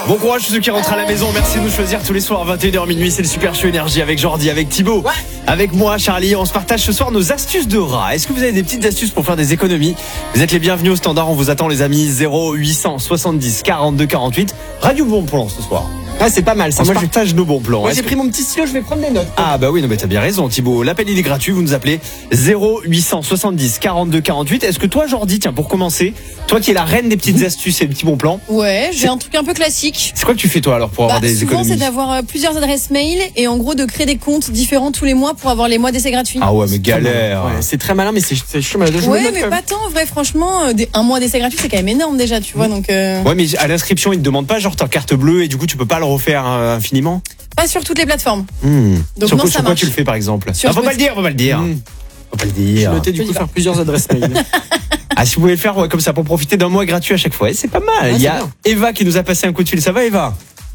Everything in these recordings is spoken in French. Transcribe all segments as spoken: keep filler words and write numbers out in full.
Bon courage à ceux qui rentrent à la maison. Merci de nous choisir tous les soirs à vingt et une heures minuit. C'est le Super Show Énergie avec Jordi, avec Thibaut, ouais. avec moi, Charlie. On se partage ce soir nos astuces de rat. Est-ce que vous avez des petites astuces pour faire des économies? Vous êtes les bienvenus au standard. On vous attend, les amis. zéro huit cent soixante-dix quarante-deux quarante-huit. Radio Bon Plan ce soir. Ah, c'est pas mal ça. On Moi, se partage nos bons plans. Moi, j'ai pris mon petit stylo, je vais prendre des notes. Ah bah oui, non mais t'as bien raison Thibaut. L'appel il est gratuit, vous nous appelez zéro huit cent soixante-dix quarante-deux quarante-huit. Est-ce que toi Jordi, tiens pour commencer, toi qui es la reine des petites astuces et des petits bons plans. Ouais, j'ai un truc un peu classique. C'est quoi que tu fais toi alors pour bah, avoir des souvent, économies? C'est d'avoir euh, plusieurs adresses mail et en gros de créer des comptes différents tous les mois pour avoir les mois d'essai gratuits. Ah ouais mais galère. Ouais, c'est très malin mais c'est, c'est chiant. Ouais mais pas tant en vrai, franchement, euh, des, un mois d'essai gratuit c'est quand même énorme déjà, tu vois donc. Euh... Ouais mais à l'inscription ils te demandent pas genre ta carte bleue et du coup tu peux pas le refaire euh, infiniment. Pas sur toutes les plateformes. Mmh. Donc sur non, quoi, ça sur quoi marche. tu le fais par exemple? Sur Ah, faut pas le dire, faut pas le dire. Mmh. Faut pas le dire. J'ai noté du coup faire plusieurs adresses mail. Ah si vous pouvez le faire ouais, comme ça pour profiter d'un mois gratuit à chaque fois, c'est pas mal. Ah, Il y a bien. Eva qui nous a passé un coup de fil. Ça va Eva?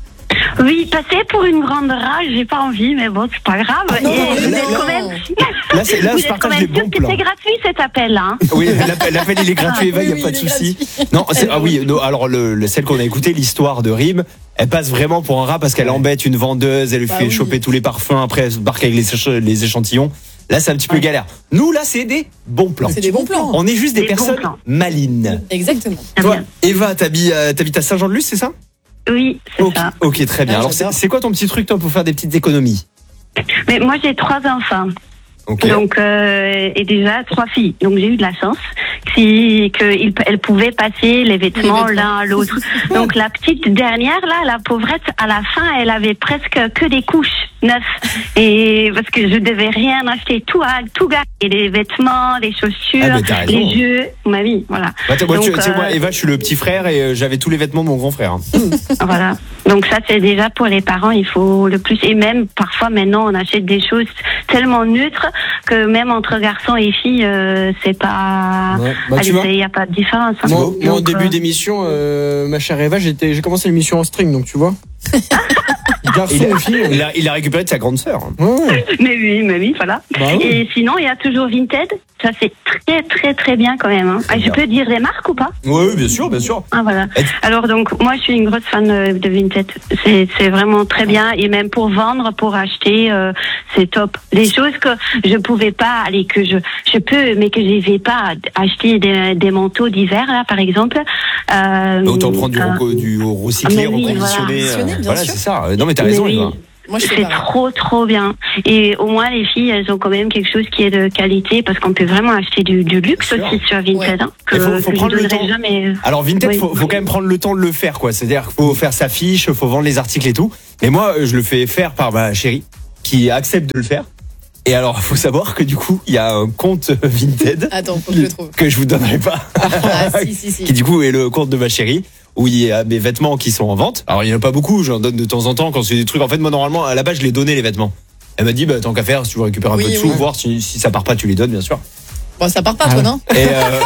Oui, passer pour une grande rage, j'ai pas envie, mais bon, c'est pas grave. Ah non, Et vous non. êtes quand même, Là, c'est, là vous je êtes quand partage même les sûr bons que plans. c'est gratuit cet appel, hein. Oui, l'appel, l'appel il est gratuit, Eva, il oui, n'y a oui, pas de il est souci. gratuit. Non, c'est, ah oui, non, alors le, le- celle qu'on a écoutée, l'histoire de Rime, elle passe vraiment pour un rat parce qu'elle embête une vendeuse, elle lui Bah fait oui. choper tous les parfums, après elle se barque avec les, éch- les échantillons. Là, c'est un petit peu galère. Nous, là, c'est des bons plans. C'est des bons plans. On est juste des, Des bons personnes plans. malines. Exactement. Très Toi, bien. Eva, t'habites, euh, t'habites à Saint-Jean-de-Luz, c'est ça? Oui, c'est Ok, ça. ok, très bien. Ah, Alors, c'est, j'adore. c'est quoi ton petit truc, toi, pour faire des petites économies? Mais moi, j'ai trois enfants. Ok. Donc, euh, et déjà trois filles. Donc, j'ai eu de la chance si, qu'elles pouvaient passer les vêtements Les vêtements. l'un à l'autre. Donc, la petite dernière, là, la pauvrette, à la fin, elle avait presque que des couches neuves. Et parce que je devais rien acheter, tout, à- tout gars. Et les vêtements, les chaussures, Ah, mais t'as raison. les jeux, ma vie, voilà. Bah, t'as- moi, tu, Donc, tu sais, moi, euh, Eva, je suis le petit frère et euh, j'avais tous les vêtements de mon grand frère. hein. Voilà. Donc ça, c'est déjà pour les parents, il faut le plus. Et même, parfois, maintenant, on achète des choses tellement neutres que même entre garçons et filles, euh, c'est pas... Ouais. Bah, Allez, tu vois, il n'y a pas de différence. hein. Moi, moi, au Donc, début euh, d'émission, euh, ma chère Eva, j'étais, j'ai commencé l'émission en string, donc tu vois. Garçon Il ou a, fille. il, a, il a récupéré de sa grande sœur. hein. Ouais. Mais oui, mais oui, voilà. Bah oui. Et sinon, il y a toujours Vinted. Ça, c'est très, très, très bien quand même. Hein. Ah, je bien. peux dire les marques ou pas? Oui, oui, bien sûr, bien sûr. Ah, voilà. Et- Alors, donc, moi, je suis une grosse fan euh, de Vinted. C'est, c'est vraiment très bien. Et même pour vendre, pour acheter, euh, c'est top. Les choses que je pouvais pas, allez, que je, je peux, mais que je vais pas acheter des, des manteaux d'hiver, là, par exemple. Euh, Autant prendre du, euh, reco- du recyclé, mais oui, reconditionné. voilà. euh, Bien Voilà, sûr. c'est ça. Non, mais t'as Mais raison, oui. Eva. Moi je fais C'est pareil. trop, trop bien. Et au moins, les filles, elles ont quand même quelque chose qui est de qualité parce qu'on peut vraiment acheter du, du luxe Bien sûr. aussi sur Vinted. Ouais. Hein, que, Mais faut- faut que prendre je le donnerai temps. jamais. Alors Vinted, Oui. faut, faut quand même prendre le temps de le faire, quoi. C'est-à-dire qu'il faut faire sa fiche, faut vendre les articles et tout. Mais moi, euh, je le fais faire par ma chérie, qui accepte de le faire. Et alors, faut savoir que du coup, il y a un compte Vinted Attends, faut que je le trouve. que je vous donnerai pas, Ah si si si. qui du coup est le compte de ma chérie, où il y a mes vêtements qui sont en vente. Alors il y en a pas beaucoup, j'en donne de temps en temps quand c'est des trucs. En fait, moi normalement à la base je les donnais les vêtements. Elle m'a dit bah tant qu'à faire, si tu veux récupérer un Oui, peu de sous, oui. voir si, si ça part pas, tu les donnes bien sûr. Bon ça part pas Ah toi ouais. non? Et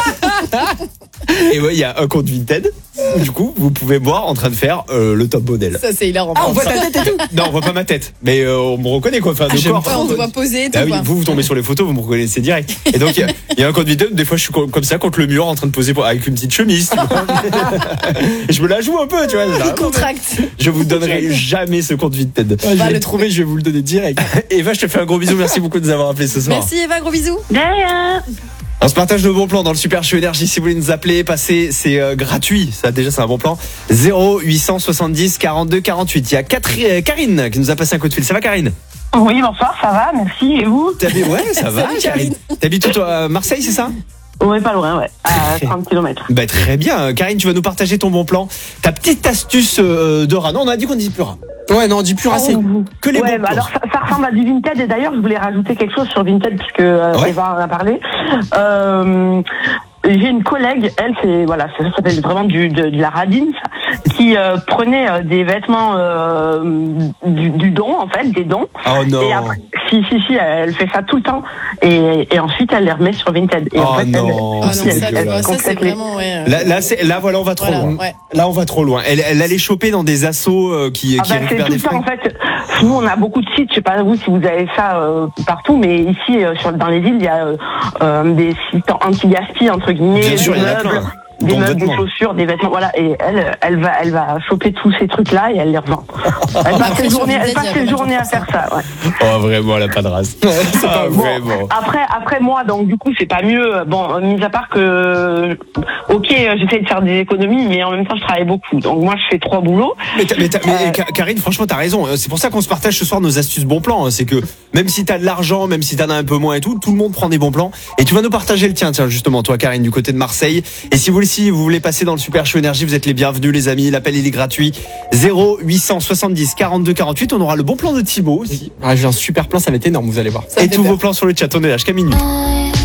euh, et ouais, il y a un compte Vinted. Où, du coup, vous pouvez me voir en train de faire euh, le top modèle. Ça c'est hilarant. Ah, on voit ta tête et tout. Non, on voit pas ma tête, mais euh, on me reconnaît quoi. Enfin, de j'aime corps. Ouais, on te voit poser et tout Ah oui, quoi. vous vous tombez sur les photos, vous me reconnaissez direct. Et donc il y a- il y, a un compte Vinted. Des fois, je suis co- comme ça contre le mur en train de poser pour- avec une petite chemise. tu vois. Et je me la joue un peu, tu vois. Il Là, contracte. je vous donnerai jamais ce compte Vinted. Ah, je va vais le le trouver, je vais vous le donner direct. Eva, je te fais un gros bisou. Merci beaucoup de nous avoir appelés ce soir. Merci Eva, gros bisous. Derrière. On se partage nos bons plans dans le Super Show Énergie. Si vous voulez nous appeler, passez, c'est euh, gratuit. Ça, déjà, c'est un bon plan. zéro huit cent soixante-dix quarante-deux quarante-huit. Il y a Catri- euh, Karine qui nous a passé un coup de fil. Ça va, Karine? Oui, bonsoir, ça va, merci. Et vous? T'habites- Ouais, ça va, Salut, Karine. T'habites où, toi, à Marseille, c'est ça? Oui, pas loin, ouais. À trente kilomètres. Bah, très bien. Karine, tu vas nous partager ton bon plan. Ta petite astuce euh, de rat. Non, on a dit qu'on disait plus rat. Ouais, non, dis plus assez. Que les Ouais, bons bah plans. alors ça, ça ressemble à du Vinted et d'ailleurs je voulais rajouter quelque chose sur Vinted puisque euh, Ouais. Eva en a parlé. Euh, j'ai une collègue, elle c'est voilà, ça s'appelle vraiment du de, de la radine, ça, qui euh, prenait euh, des vêtements euh, du, du don en fait, des dons. Oh non. Et après, si si si, elle fait ça tout le temps et, et ensuite elle les remet sur Vinted. Et Oh en fait, non. elle- Ah non, Oh, c'est ça, tu vois, dégueulasse. ça c'est complètement. vraiment ouais. euh, Là, là, c'est, là, voilà, on va trop voilà, loin. ouais. Là, on va trop loin. Elle, elle allait choper dans des assos euh, qui, Ah qui bah, c'est récupèrent tout des ça fringues. en fait. Nous on a beaucoup de sites, je sais pas vous si vous avez ça euh, partout, mais ici euh, sur, dans les villes il y a euh, euh, des sites anti-gaspi entre guillemets, Bien sûr, des il y en a meubles. plein. des Donc, meubles, des vêtements. chaussures, des vêtements, voilà. Et elle, elle va, elle va choper tous ces trucs-là et elle les revend. Elle passe Après, ses sur journées, elle Vinted, passe il y a ses pas mal de journées gens à qui faire font ça. Ouais. Oh, vraiment, elle a pas de race. Ah, Bon, vraiment. après, après moi, donc du coup, c'est pas mieux. Bon, mis à part que, ok, j'essaie de faire des économies, mais en même temps, je travaille beaucoup. Donc moi, je fais trois boulots. Mais, t'as- mais, t'as- mais, Euh, Ka- Karine, franchement, t'as raison. C'est pour ça qu'on se partage ce soir nos astuces bons plans. C'est que même si t'as de l'argent, même si t'en as un peu moins et tout, tout le monde prend des bons plans. Et tu vas nous partager le tien, tiens, justement, toi, Karine, du côté de Marseille. Et si vous aussi, vous voulez passer dans le Super Show Énergie, vous êtes les bienvenus, les amis. L'appel, il est gratuit. zéro huit cent soixante-dix quarante-deux quarante-huit. On aura le bon plan de Thibaut aussi. Ah, j'ai un super plan, ça va être énorme, vous allez voir. Ça Et me fait tous peur. vos plans sur le chat. On est là jusqu'à minuit.